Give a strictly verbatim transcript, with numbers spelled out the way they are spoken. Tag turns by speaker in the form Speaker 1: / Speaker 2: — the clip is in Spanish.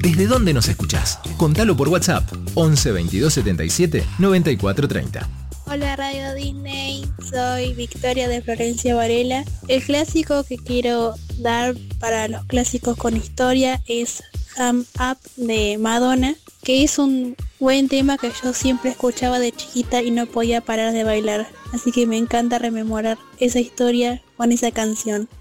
Speaker 1: ¿Desde dónde nos escuchás? Contalo por WhatsApp once veintidós setenta y siete noventa y cuatro treinta.
Speaker 2: Hola Radio Disney, soy Victoria de Florencia Varela. El clásico que quiero dar para los clásicos con historia es Ham Up de Madonna, que es un buen tema que yo siempre escuchaba de chiquita y no podía parar de bailar. Así que me encanta rememorar esa historia con esa canción.